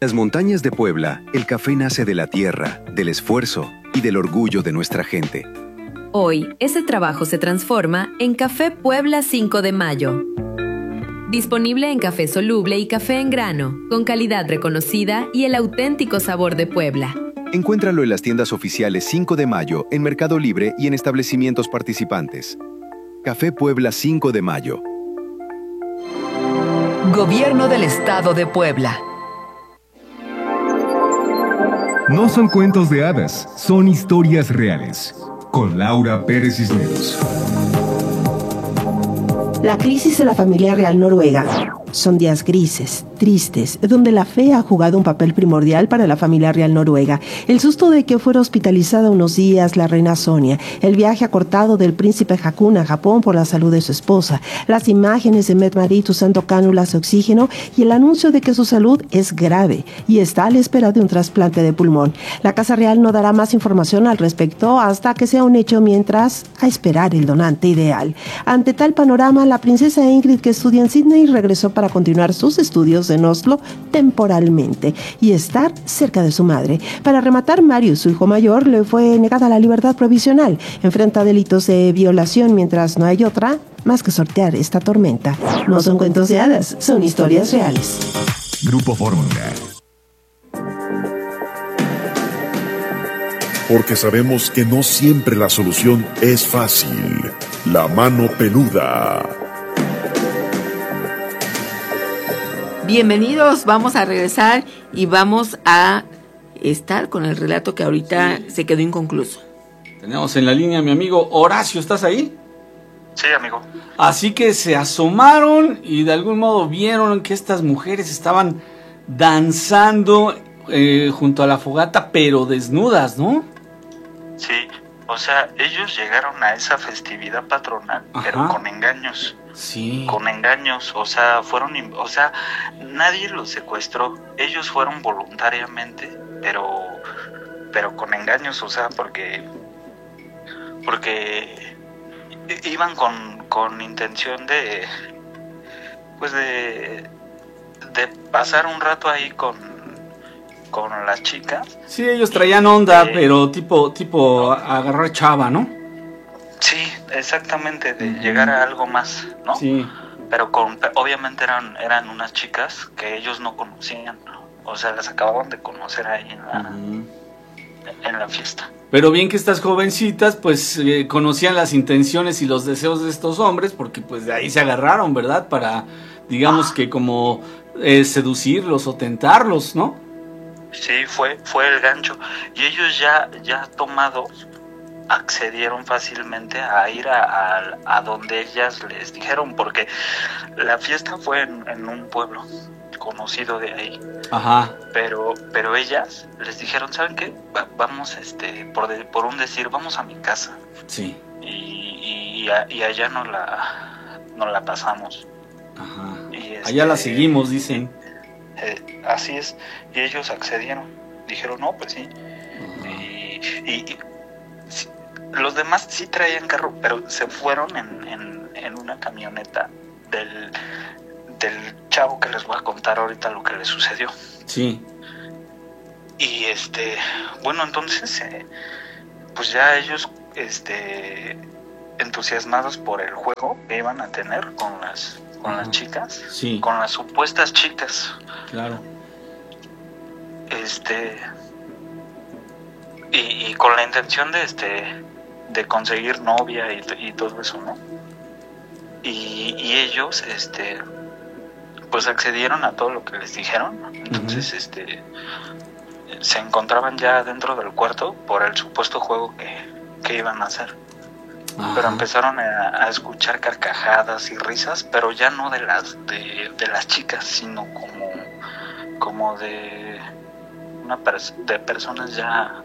las montañas de Puebla, el café nace de la tierra, del esfuerzo y del orgullo de nuestra gente. Hoy, ese trabajo se transforma en Café Puebla 5 de Mayo. Disponible en café soluble y café en grano, con calidad reconocida y el auténtico sabor de Puebla. Encuéntralo en las tiendas oficiales 5 de Mayo, en Mercado Libre y en establecimientos participantes. Café Puebla 5 de Mayo. Gobierno del Estado de Puebla. No son cuentos de hadas, son historias reales. Con Laura Pérez Cisneros. La crisis de la familia real noruega. Son días grises, tristes, donde la fe ha jugado un papel primordial para la familia real noruega. El susto de que fuera hospitalizada unos días la reina Sonia, el viaje acortado del príncipe Haakon a Japón por la salud de su esposa, las imágenes de Mette-Marit usando cánulas de oxígeno y el anuncio de que su salud es grave y está a la espera de un trasplante de pulmón. La Casa Real no dará más información al respecto hasta que sea un hecho, mientras a esperar el donante ideal. Ante tal panorama, la princesa Ingrid, que estudia en Sydney, regresó para continuar sus estudios en Oslo temporalmente y estar cerca de su madre. Para rematar, Marius, su hijo mayor, le fue negada la libertad provisional. Enfrenta delitos de violación, mientras no hay otra más que sortear esta tormenta. No son cuentos de hadas, son historias reales. Grupo Fórmula. Porque sabemos que no siempre la solución es fácil. La mano peluda. Bienvenidos, vamos a regresar y vamos a estar con el relato que ahorita se quedó inconcluso. Tenemos en la línea a mi amigo Horacio, ¿estás ahí? Sí, amigo. Así que se asomaron y de algún modo vieron que estas mujeres estaban danzando junto a la fogata, pero desnudas, ¿no? Sí, o sea, ellos llegaron a esa festividad patronal, pero con engaños. Sí. Con engaños, o sea, nadie los secuestró. Ellos fueron voluntariamente, pero con engaños, o sea, porque iban con intención de pasar un rato ahí con las chicas. Sí, ellos traían onda, pero tipo agarrar chava, ¿no? Sí, exactamente, de llegar a algo más, ¿no? Sí. Pero obviamente eran unas chicas que ellos no conocían, ¿no? O sea, las acababan de conocer ahí en la fiesta. Pero bien que estas jovencitas pues conocían las intenciones y los deseos de estos hombres, porque pues de ahí se agarraron, ¿verdad? Para, digamos que como seducirlos o tentarlos, ¿no? Sí, fue el gancho. Y ellos ya tomados accedieron fácilmente a ir a donde ellas les dijeron, porque la fiesta fue en un pueblo conocido de ahí. Ajá. Pero ellas les dijeron, ¿saben qué? Vamos, por un decir, vamos a mi casa. Sí. Y allá nos la pasamos. Ajá. Y allá la seguimos, dicen. Así es. Y ellos accedieron. Dijeron, no, pues sí. Y los demás sí traían carro, pero se fueron en una camioneta del chavo, que les voy a contar ahorita lo que le sucedió. Sí. Y bueno, entonces pues ya ellos entusiasmados por el juego que iban a tener con las chicas, sí, con las supuestas chicas. Claro. Y con la intención de conseguir novia y todo eso, ¿no? Y ellos pues accedieron a todo lo que les dijeron. Entonces se encontraban ya dentro del cuarto por el supuesto juego que iban a hacer. Ajá. Pero empezaron a escuchar carcajadas y risas, pero ya no de las chicas, sino como de de personas ya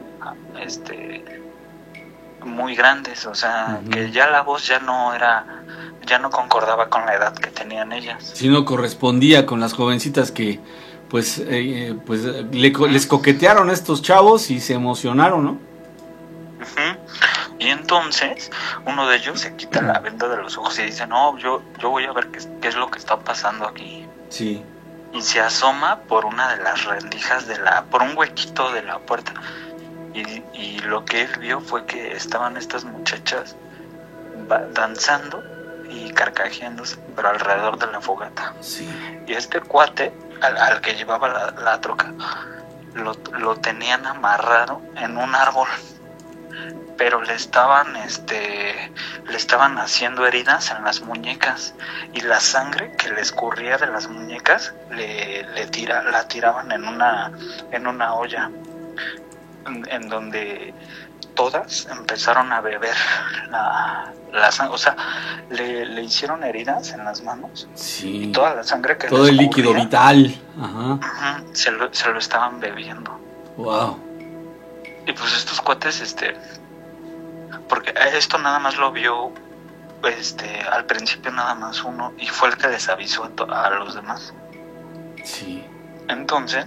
muy grandes, o sea, que ya la voz ya no concordaba con la edad que tenían ellas. Sí, no correspondía con las jovencitas que pues les coquetearon a estos chavos y se emocionaron, ¿no? Uh-huh. Y entonces uno de ellos se quita la venda de los ojos y dice, no, yo voy a ver qué es lo que está pasando aquí. Sí. y se asoma por una de las rendijas por un huequito de la puerta. Y lo que él vio fue que estaban estas muchachas danzando y carcajeándose, pero alrededor de la fogata. Sí. Y este cuate, al que llevaba la troca, lo tenían amarrado en un árbol, pero le estaban haciendo heridas en las muñecas, y la sangre que le escurría de las muñecas la tiraban en una olla, en donde todas empezaron a beber la sangre. O sea, le hicieron heridas en las manos. Sí. Y toda la sangre que todo el líquido vital. Se lo estaban bebiendo. Wow. Y pues estos cuates, porque esto nada más lo vio, al principio nada más uno, y fue el que les avisó a los demás. Sí. Entonces,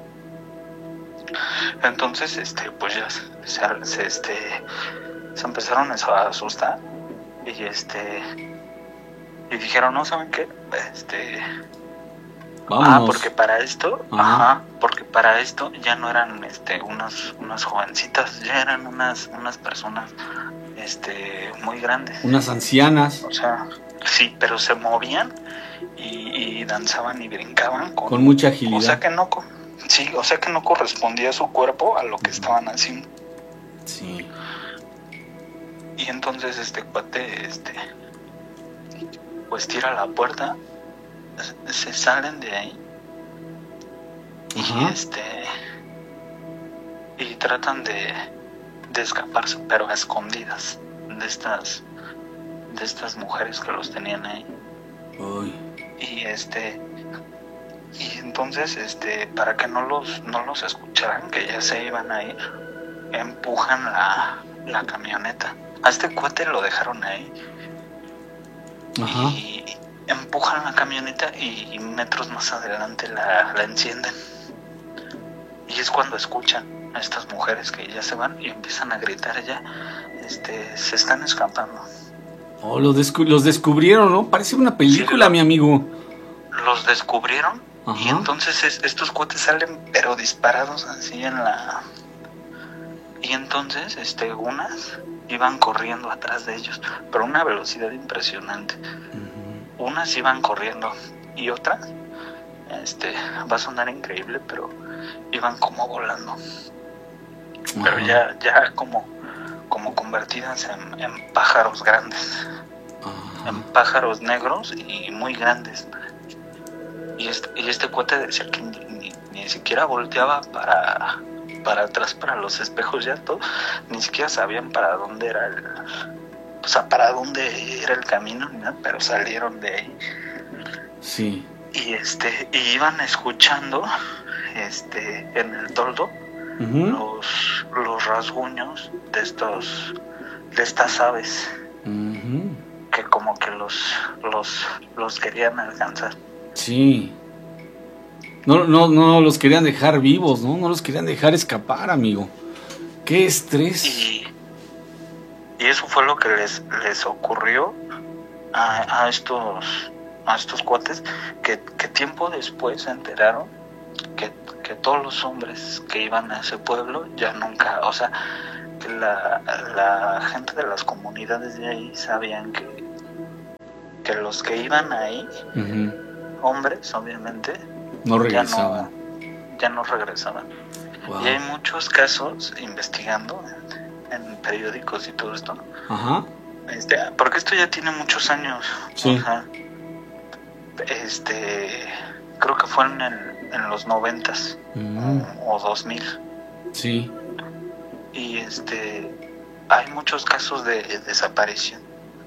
pues ya se empezaron a asustar y dijeron, no, ¿saben qué? Vámonos. Porque para esto ya no eran unas jovencitas, ya eran unas personas muy grandes. Unas ancianas. O sea, sí, pero se movían y danzaban y brincaban con mucha agilidad. O sea que no correspondía su cuerpo a lo que estaban haciendo. Sí. Y entonces este cuate pues tira la puerta, se salen de ahí. Ajá. Y tratan de escaparse, pero a escondidas de estas mujeres que los tenían ahí. Uy. Y entonces, para que no los escucharan, que ya se iban a ir, empujan la camioneta. A este cuate lo dejaron ahí. Ajá. Y empujan la camioneta y metros más adelante la encienden. Y es cuando escuchan a estas mujeres que ya se van y empiezan a gritar ya, se están escapando. Oh, los descubrieron, ¿no? Parece una película, mi amigo. Los descubrieron. Ajá. Y entonces estos cuates salen pero disparados así y entonces unas iban corriendo atrás de ellos, pero a una velocidad impresionante. Uh-huh. Unas iban corriendo y otras va a sonar increíble, pero iban como volando. Uh-huh. Pero ya como convertidas en pájaros grandes. Uh-huh. En pájaros negros y muy grandes. Y este cuate decía que ni siquiera volteaba para atrás, para los espejos, ya todo, ni siquiera sabían para dónde era para dónde era el camino, ¿no? Pero salieron de ahí. Sí. Y iban escuchando en el toldo, uh-huh, los rasguños de estas aves, uh-huh, que como que los querían alcanzar. Sí. No los querían dejar vivos, ¿no? No los querían dejar escapar, amigo. ¡Qué estrés! Y eso fue lo que les ocurrió a estos cuates, que tiempo después se enteraron que todos los hombres que iban a ese pueblo ya nunca, o sea, que la gente de las comunidades de ahí sabían que los que iban ahí, uh-huh, hombres, obviamente, no regresaban. Ya no regresaban. Wow. Y hay muchos casos investigando en periódicos y todo esto. Ajá. Porque esto ya tiene muchos años. Sí. Ajá. Creo que fue en los 90s, o 2000. Sí. Y hay muchos casos de desaparición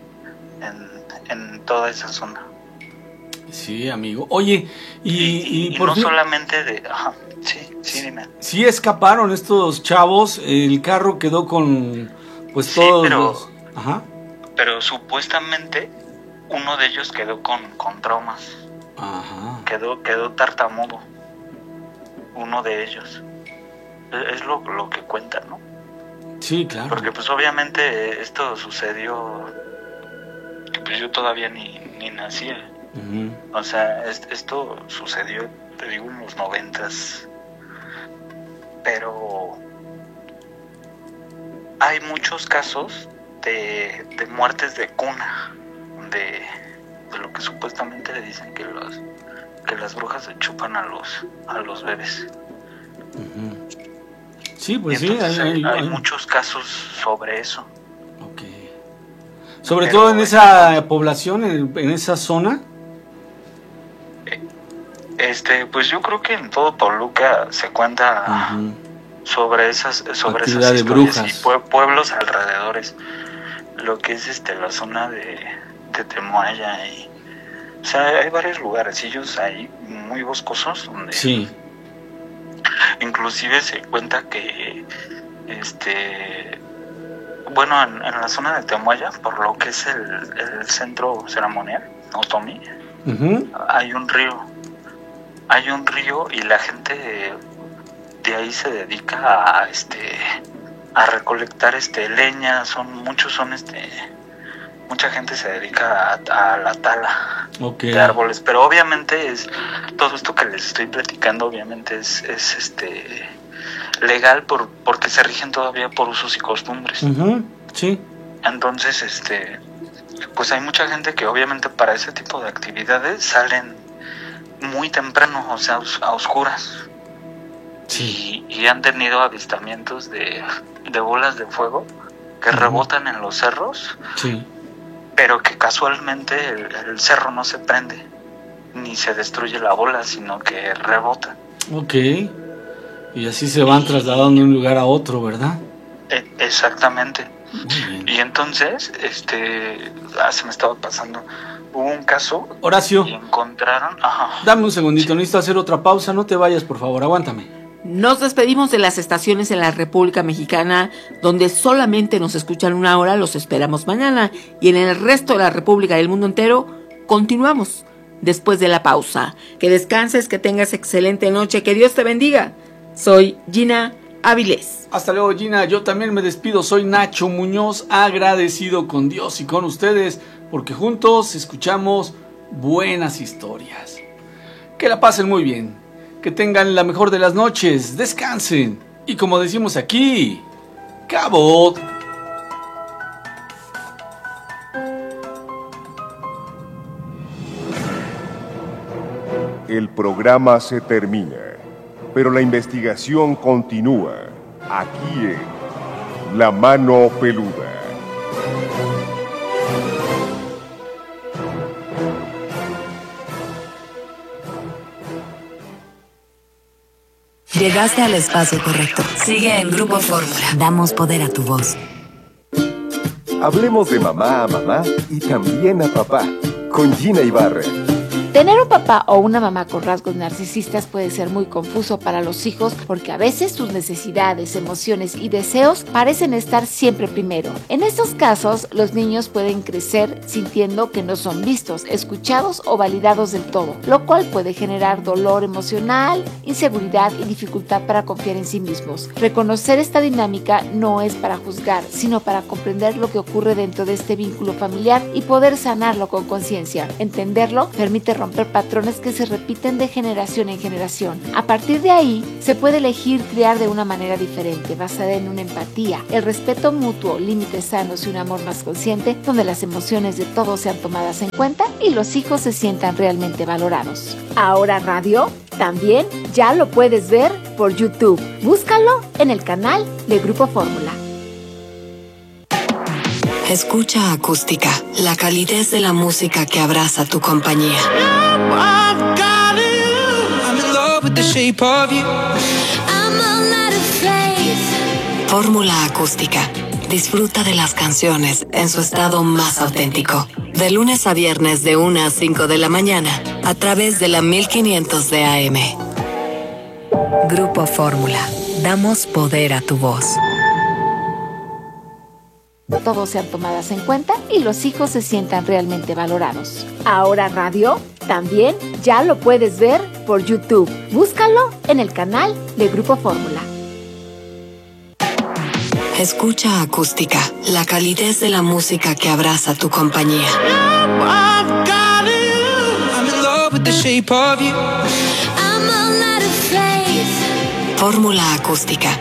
en toda esa zona. Sí, amigo. Oye, y por no solamente de... Ajá, sí, dime. Sí escaparon estos chavos, el carro quedó con, pues, todos los... Ajá. Pero supuestamente uno de ellos quedó con traumas. Ajá. Quedó tartamudo. Uno de ellos. Es lo que cuentan, ¿no? Sí, claro. Porque pues obviamente esto sucedió... Pues yo todavía ni nacía. Uh-huh. O sea, esto sucedió te digo, en los 90s. Pero hay muchos casos de muertes de cuna, de lo que supuestamente le dicen que las brujas se chupan a los bebés. Sí, pues y entonces sí, hay muchos casos sobre eso. Okay. Sobre todo en esa población, en esa zona. Pues yo creo que en todo Toluca se cuenta sobre esas Actividad de historias brujas. y pueblos alrededores, lo que es la zona de Temoaya, y o sea, hay varios lugarcillos ahí muy boscosos donde sí, inclusive se cuenta que bueno, en la zona de Temoaya, por lo que es el centro ceremonial Otomi, hay un río y la gente de ahí se dedica a recolectar leña. Mucha gente se dedica a la tala de árboles, pero obviamente todo esto que les estoy platicando obviamente es legal porque se rigen todavía por usos y costumbres. Sí. Entonces pues hay mucha gente que obviamente para ese tipo de actividades salen muy temprano, o sea, a oscuras. Sí. Y han tenido avistamientos de bolas de fuego que rebotan en los cerros. Sí. Pero que casualmente el cerro no se prende ni se destruye la bola, sino que rebota. Ok. Y así se van trasladando de un lugar a otro, ¿verdad? Exactamente. Y entonces, se me estaba pasando. Hubo un caso. Horacio. Y encontraron. Dame un segundito, necesito hacer otra pausa. No te vayas, por favor, aguántame. Nos despedimos de las estaciones en la República Mexicana, donde solamente nos escuchan una hora. Los esperamos mañana. Y en el resto de la República y el mundo entero, continuamos después de la pausa. Que descanses, que tengas excelente noche, que Dios te bendiga. Soy Gina Avilés. Hasta luego, Gina. Yo también me despido. Soy Nacho Muñoz, agradecido con Dios y con ustedes, porque juntos escuchamos buenas historias. Que la pasen muy bien, que tengan la mejor de las noches, descansen y, como decimos aquí, ¡cabot! El programa se termina, pero la investigación continúa aquí en La Mano Peluda. Llegaste al espacio correcto. Sigue en Grupo Fórmula. Damos poder a tu voz. Hablemos de mamá a mamá y también a papá, con Gina Ibarra. Tener un papá o una mamá con rasgos narcisistas puede ser muy confuso para los hijos porque a veces sus necesidades, emociones y deseos parecen estar siempre primero. En estos casos, los niños pueden crecer sintiendo que no son vistos, escuchados o validados del todo, lo cual puede generar dolor emocional, inseguridad y dificultad para confiar en sí mismos. Reconocer esta dinámica no es para juzgar, sino para comprender lo que ocurre dentro de este vínculo familiar y poder sanarlo con conciencia. Entenderlo permite romper patrones que se repiten de generación en generación. A partir de ahí, se puede elegir criar de una manera diferente, basada en una empatía, el respeto mutuo, límites sanos y un amor más consciente, donde las emociones de todos sean tomadas en cuenta y los hijos se sientan realmente valorados. Ahora Radio también ya lo puedes ver por YouTube. Búscalo en el canal de Grupo Fórmula. Escucha Acústica, la calidez de la música que abraza tu compañía. Fórmula Acústica. Disfruta de las canciones en su estado más auténtico. De lunes a viernes de 1 a 5 de la mañana, a través de la 1500 de AM. Grupo Fórmula. Damos poder a tu voz. Todos sean tomadas en cuenta y los hijos se sientan realmente valorados. Ahora Radio también ya lo puedes ver por YouTube. Búscalo en el canal de Grupo Fórmula. Escucha Acústica, la calidez de la música que abraza tu compañía. I'm in love with the shape of you. Fórmula acústica.